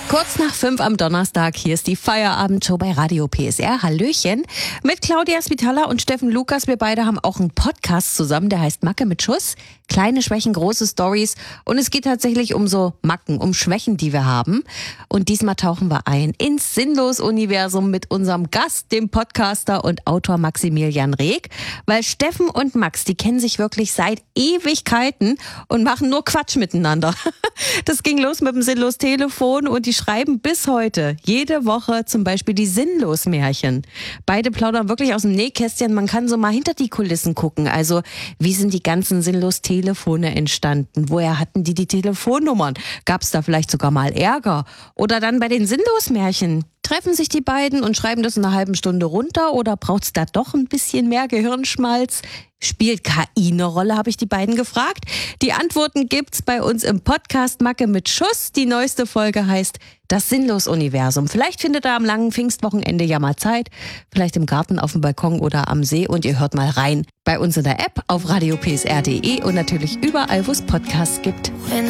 Kurz nach 5 am Donnerstag, hier ist die Feierabendshow bei Radio PSR. Hallöchen, mit Claudia Spitala und Steffen Lukas. Wir beide haben auch einen Podcast zusammen, der heißt Macke mit Schuss. Kleine Schwächen, große Stories. Und es geht tatsächlich um so Macken, um Schwächen, die wir haben. Und diesmal tauchen wir ein ins Sinnlos-Universum mit unserem Gast, dem Podcaster und Autor Maximilian Reg. Weil Steffen und Max, die kennen sich wirklich seit Ewigkeiten und machen nur Quatsch miteinander. Das ging los mit dem Sinnlos-Telefon und die schreiben bis heute jede Woche zum Beispiel die Sinnlos-Märchen. Beide plaudern wirklich aus dem Nähkästchen. Man kann so mal hinter die Kulissen gucken. Also wie sind die ganzen Sinnlos-Telefone entstanden? Woher hatten die Telefonnummern? Gab es da vielleicht sogar mal Ärger? Oder dann bei den Sinnlos-Märchen. Treffen sich die beiden und schreiben das in einer halben Stunde runter oder braucht's da doch ein bisschen mehr Gehirnschmalz? Spielt KI eine Rolle, habe ich die beiden gefragt. Die Antworten gibt's bei uns im Podcast Macke mit Schuss. Die neueste Folge heißt Das Sinnlos-Universum. Vielleicht findet ihr am langen Pfingstwochenende ja mal Zeit. Vielleicht im Garten, auf dem Balkon oder am See und ihr hört mal rein. Bei uns in der App, auf radiopsr.de und natürlich überall, wo es Podcasts gibt.